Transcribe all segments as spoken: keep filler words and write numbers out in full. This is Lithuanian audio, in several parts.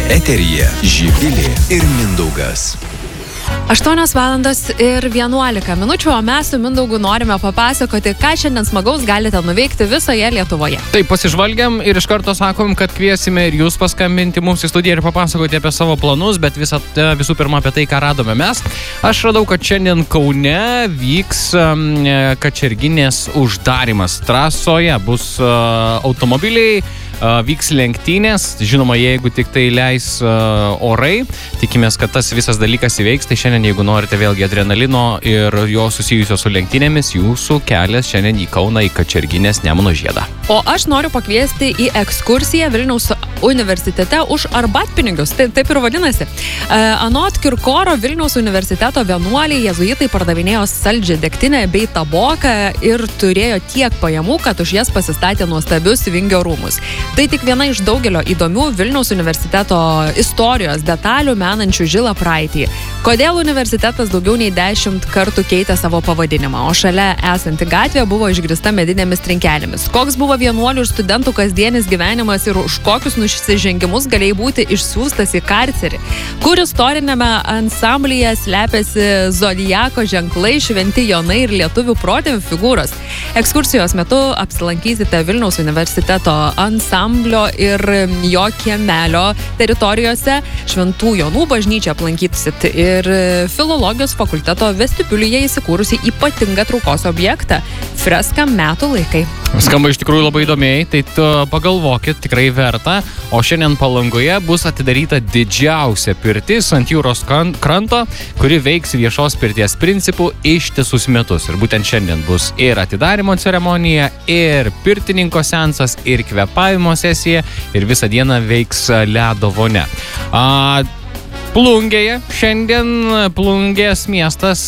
Eteryje Živilė ir Mindaugas. aštuonios valandos ir vienuolika minučių, o mes su Mindaugu norime papasakoti, ką šiandien smagaus galite nuveikti visoje Lietuvoje. Taip, pasižvalgiam ir iš karto sakom, kad kviesime ir jūs paskambinti mums į studiją ir papasakoti apie savo planus, bet visą, visų pirma apie tai, ką radome mes. Aš radau, kad šiandien Kaune vyks um, Kačerginės uždarimas. Trasoje bus uh, automobiliai, uh, vyks lenktynės, žinoma, jeigu tik tai leis uh, orai. Tikimės, kad tas visas dalykas įveiks. Tai šiandien, jeigu norite vėlgi adrenalino ir jo susijusio su lenktynėmis, jūsų kelias šiandien į Kauną, į Kačerginės Nemuno žiedą. O aš noriu pakviesti į ekskursiją Vilniaus universitete už arbatpinigius. Taip, taip ir vadinasi. Anot Kirkoro, Vilniaus universiteto vienuoliai jėzuitai pardavinėjo saldžią degtinę bei taboką ir turėjo tiek pajamų, kad už jas pasistatė nuostabius Vingio rūmus. Tai tik viena iš daugelio įdomių Vilniaus universiteto istorijos detalių menančių žilą praeitį. Kodėl universitetas daugiau nei dešimt kartų keitė savo pavadinimą, o šalia esanti gatvė buvo išgrįsta medinėmis trinkelėmis. Koks buvo vienuolių ir studentų kasdienis gyvenimas ir už kokius nusižengimus galėjai būti išsiųstas į karcerį? Kur istorinėme ansamblyje slepiasi zodiako ženklai, šventi jonai ir lietuvių protėvių figūros? Ekskursijos metu apsilankysite Vilniaus universiteto ansamblio ir jo kiemelio teritorijose, Šventų Jonų bažnyčią aplankysit ir filologijos fakulteto vestibiulyje įsikūrusi ypatingą traukos objektą – freską Metų laikai. Skamba iš tikrųjų labai įdomiai, tai tu pagalvokit, tikrai verta. O šiandien Palangoje bus atidaryta didžiausia pirtis ant jūros kranto, kuri veiks viešos pirties principų ištisus metus. Ir būtent šiandien bus ir atidarymo ceremonija, ir pirtininko seansas, ir kvėpavimo sesija, ir visą dieną veiks ledo vonia. A, Plungėje šiandien Plungės miestas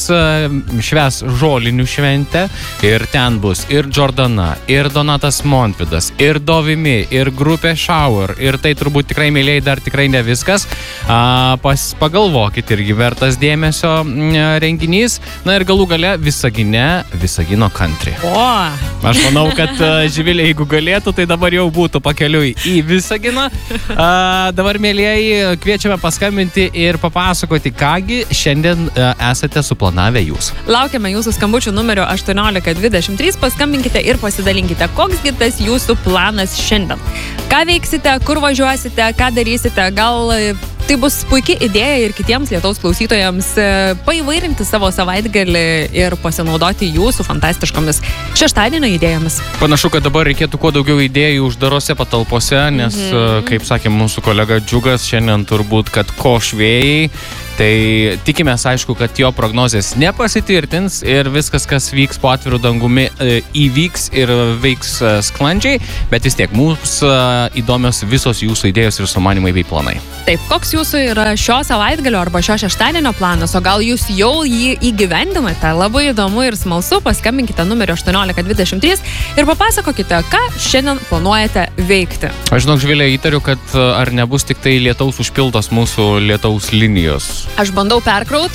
švęs žolinių šventę ir ten bus ir Jordana, ir Donatas Montvydas, ir Dovimi, ir grupė Shower, ir tai turbūt tikrai, mėlyjei, dar tikrai ne viskas. A, pas, pagalvokit, irgi vertas dėmesio renginys. Na ir galų gale Visagine, Visagino country. O! Aš manau, kad Živilė, jeigu galėtų, tai dabar jau būtų pakeliui į Visaginą. A, dabar, mėlyjei, kviečiame paskambinti ir papasakoti, kągi šiandien esate suplanavę jūs. Laukiame jūsų skambučių numeriu aštuoniolika dvidešimt trys, paskambinkite ir pasidalinkite, koksgi tas jūsų planas šiandien. Ką veiksite, kur važiuosite, ką darysite, gal tai bus puikia idėja ir kitiems Lietaus klausytojams paįvairinti savo savaitgalį ir pasinaudoti jūsų fantastiškomis šeštadienio idėjomis. Panašu, kad dabar reikėtų kuo daugiau idėjų uždarose patalpose, nes, mm-hmm. kaip sakė mūsų kolega Džiugas, šiandien turbūt, kad košvėjai. Tai tikimės, aišku, kad jo prognozės nepasitvirtins ir viskas, kas vyks po atvirų dangumi, įvyks ir veiks sklandžiai, bet vis tiek mums įdomios visos jūsų idėjos ir sumanimai bei planai. Taip, koks jūsų yra šio savaitgalio arba šio šeštadienio planas, o gal jūs jau jį įgyvendinate? Labai įdomu ir smalsu, paskambinkite numeriu aštuoniolika dvidešimt trys ir papasakokite, ką šiandien planuojate veikti. Aš žinok, Živilė, įtariu, kad ar nebus tik tai lietaus užpiltos mūsų lietaus linijos. Aš bandau perkraut.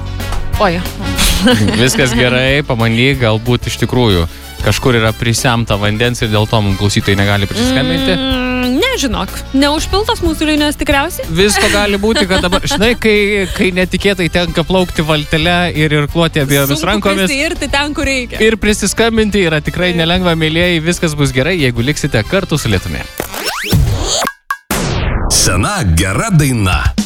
Oi. Viskas gerai, pamanyk, galbūt iš tikrųjų kažkur yra prisemta vandens ir dėl to mums klausytojai negali prisiskambinti. Mm, nežinok, neužpiltos mūsų linijos tikriausiai. Visko gali būti, kad dabar, žinai, kai, kai netikėtai tenka plaukti valtele ir irkluoti abiejomis rankomis. Sunku prisirti ten, kur reikia. Ir prisiskambinti yra tikrai nelengva, mėlyjei, viskas bus gerai, jeigu liksite kartu su Lietumi. Sena gera daina.